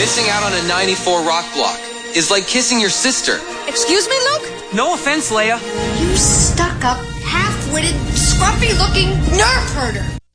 Missing out on a 94 rock block is like kissing your sister. Excuse me, Luke? No offense, Leia. You stuck-up, half-witted, scruffy-looking nerf herder.